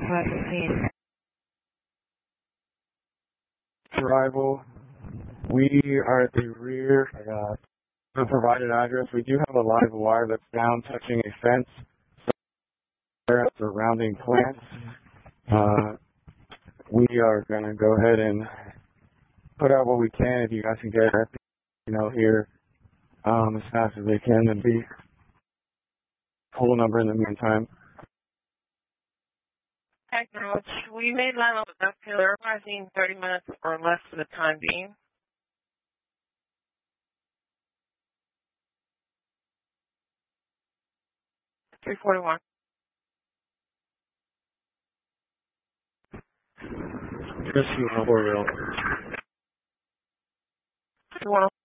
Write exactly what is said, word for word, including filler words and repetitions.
five fifteen. Arrival. We are at the rear uh, the provided address. We do have a live wire that's down touching a fence. So there are surrounding plants. Uh, we are going to go ahead and put out what we can. If you guys can get it, you know, here um, as fast as they can, and be whole number in the meantime. Acknowledge. We may line up with that killer, I think thirty minutes or less for the time being. three forty-one. Just for real. two one oh